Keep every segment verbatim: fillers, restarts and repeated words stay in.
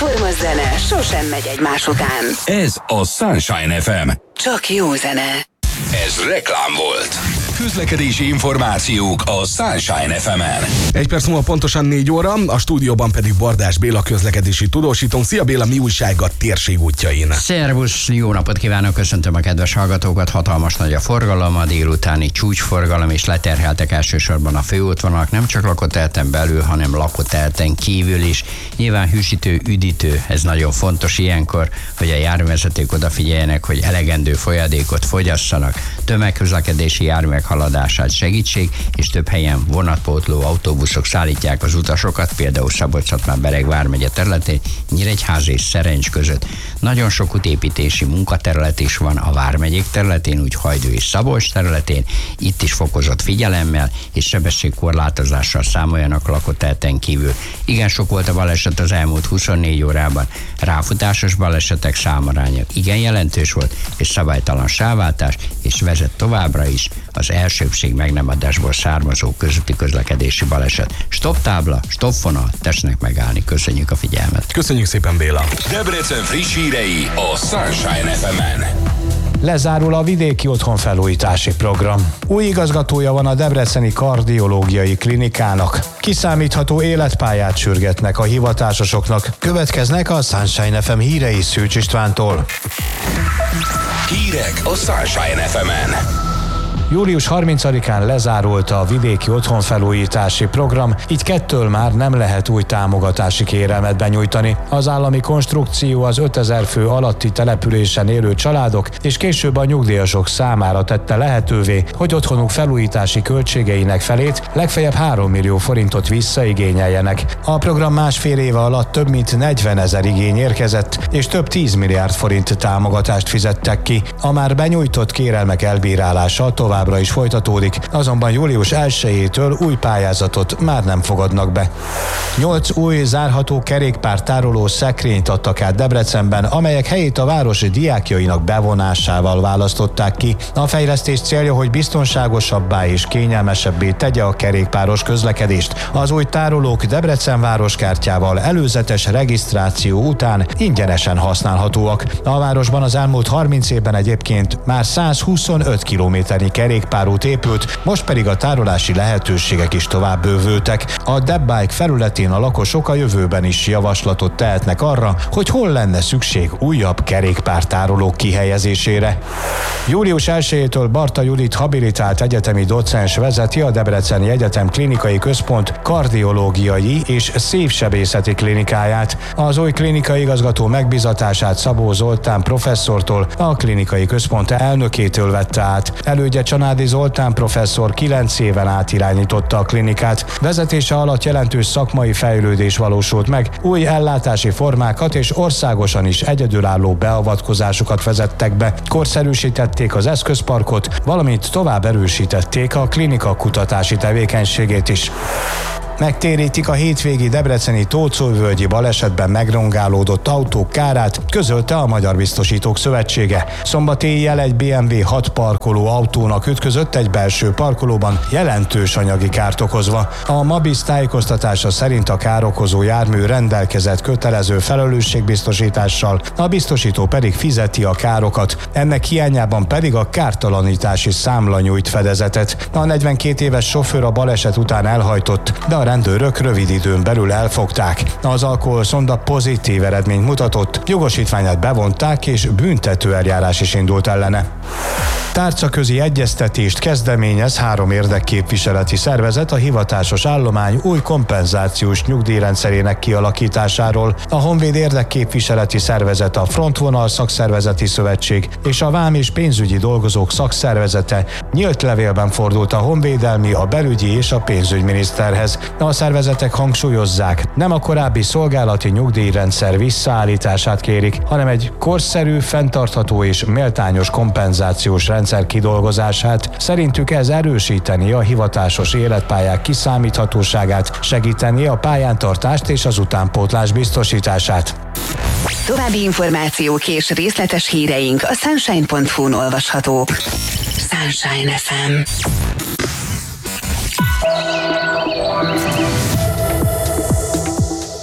Egyforma zene sosem megy egymás után. Ez a Sunshine ef em. Csak jó zene. Ez reklám volt. Közlekedési információk a Sunshine ef emen. Egy perc múlva pontosan négy óra, a stúdióban pedig Bardás Béla közlekedési tudósítónk. Szia Béla, mi újság a térség útjain? Szervusz, jó napot kívánok, köszöntöm a kedves hallgatókat. Hatalmas nagy a forgalom, a délutáni csúcsforgalom, és leterheltek elsősorban a főútvonalak, nem csak lakótelten belül, hanem lakótelten kívül is. Nyilván hűsítő, üdítő, ez nagyon fontos ilyenkor, hogy a járművezetők odafigyeljenek, hogy elegendő folyadékot fogyasszanak, tömegközlekedési járművek haladását segítség, és több helyen vonatpótló autóbuszok szállítják az utasokat, például Szabolcs-Szatmár-Bereg vármegye területén, Nyíregyháza és Szerencs között. Nagyon sok útépítési munkaterület is van a vármegyék területén, úgy Hajdú és Szabolcs területén, itt is fokozott figyelemmel és sebességkorlátozással számoljanak lakótelten kívül. Igen sok volt a baleset az elmúlt huszonnégy órában, ráfutásos balesetek számaránya igen jelentős volt, és szabálytalan sávváltás, és vezet továbbra is az elsőbbség meg nem adásból származó közúti közlekedési baleset. Stop tábla, stop vonal, tessenek megállni. Köszönjük a figyelmet. Köszönjük szépen, Béla. Debrecen friss hírei a Sunshine ef emen. Lezárul a vidéki otthonfelújítási program. Új igazgatója van a Debreceni Kardiológiai Klinikának. Kiszámítható életpályát sürgetnek a hivatásosoknak. Következnek a Sunshine ef em hírei Szűcs Istvántól. Hírek a Sunshine ef emen. július harmincadikán lezárult a vidéki otthonfelújítási program, így kettől már nem lehet új támogatási kérelmet benyújtani. Az állami konstrukció az ötezer fő alatti településen élő családok és később a nyugdíjasok számára tette lehetővé, hogy otthonuk felújítási költségeinek felét, legfeljebb három millió forintot visszaigényeljenek. A program másfél éve alatt több mint negyvenezer igény érkezett, és több tíz milliárd forint támogatást fizettek ki. A már benyújtott kérelmek elbírálása tovább is folytatódik, azonban július elsejétől új pályázatot már nem fogadnak be. Nyolc új zárható kerékpártároló szekrényt adtak át Debrecenben, amelyek helyét a város diákjainak bevonásával választották ki. A fejlesztés célja, hogy biztonságosabbá és kényelmesebbé tegye a kerékpáros közlekedést. Az új tárolók Debrecen városkártyával előzetes regisztráció után ingyenesen használhatóak. A városban az elmúlt harminc évben egyébként már százhuszonöt kilométernyi kerékpárút épült, most pedig a tárolási lehetőségek is tovább bővültek. A Debbike felületén a lakosok a jövőben is javaslatot tehetnek arra, hogy hol lenne szükség újabb kerékpártárolók kihelyezésére. július elsejétől Barta Judit habilitált egyetemi docens vezeti a Debreceni Egyetem Klinikai Központ kardiológiai és szívsebészeti klinikáját. Az új klinikai igazgató megbízatását Szabó Zoltán professzortól, a klinikai központ elnökétől vette át. Elődje Csanádi Zoltán professzor kilenc éven át irányította a klinikát. Vezetése alatt jelentős szakmai fejlődés valósult meg, új ellátási formákat és országosan is egyedülálló beavatkozásokat vezettek be. Korszerűsítették az eszközparkot, valamint tovább erősítették a klinika kutatási tevékenységét is. Megtérítik a hétvégi debreceni Tóczóvölgyi balesetben megrongálódott autók kárát, közölte a Magyar Biztosítók Szövetsége. Szombat éjjel egy bé em vé hat parkoló autónak ütközött egy belső parkolóban, jelentős anyagi kárt okozva. A Mabisz tájékoztatása szerint a károkozó jármű rendelkezett kötelező felelősségbiztosítással, a biztosító pedig fizeti a károkat. Ennek hiányában pedig a kártalanítási számla nyújt fedezetet. A negyvenkét éves sofőr a baleset után elhajtott, de a rendőrök rövid időn belül elfogták. Az alkoholszonda pozitív eredményt mutatott, jogosítványát bevonták és büntető eljárás is indult ellene. Tárcaközi egyeztetést kezdeményez három érdekképviseleti szervezet a hivatásos állomány új kompenzációs nyugdíjrendszerének kialakításáról. A Honvéd érdekképviseleti szervezet, a Frontvonal Szakszervezeti Szövetség és a Vám és Pénzügyi Dolgozók Szakszervezete nyílt levélben fordult a honvédelmi, a belügyi és a pénzügyminiszterhez. A szervezetek hangsúlyozzák, nem a korábbi szolgálati nyugdíjrendszer visszaállítását kérik, hanem egy korszerű, fenntartható és méltányos kompenzációs rendszer kidolgozását. Szerintük ez erősíteni a hivatásos életpályák kiszámíthatóságát, segíteni a pályántartást és az utánpótlás biztosítását. További információk és részletes híreink a sunshine pont hu-n olvashatók. Sunshine ef em.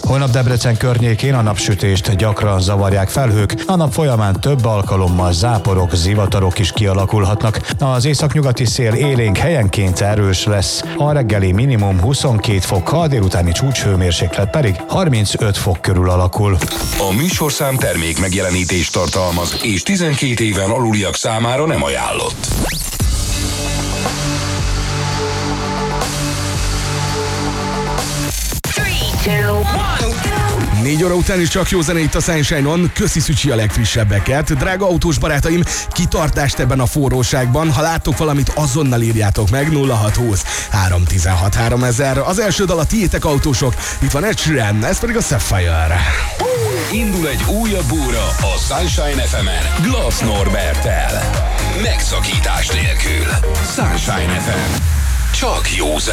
Holnap Debrecen környékén a napsütést gyakran zavarják felhők, a nap folyamán több alkalommal záporok, zivatarok is kialakulhatnak. Az északnyugati szél élénk, helyenként erős lesz. A reggeli minimum huszonkét fok, a délutáni csúcshőmérséklet pedig harmincöt fok körül alakul. A műsorszám termék megjelenítést tartalmaz, és tizenkét éven aluliak számára nem ajánlott. Négy óra után is csak jó zene itt a Sunshine-on. Köszi Szücsi a legfrissebbeket. Drága autós barátaim, kitartást ebben a forróságban. Ha láttok valamit, azonnal írjátok meg. nulla hat húsz három tizenhat háromezer. Az első dal a tiétek, autósok. Itt van Ed Sheeran, ez pedig a Sapphire. Indul egy újabb óra a Sunshine ef emen Glass Norberttel. Megszakítás nélkül. Sunshine ef em. Csak jó zene.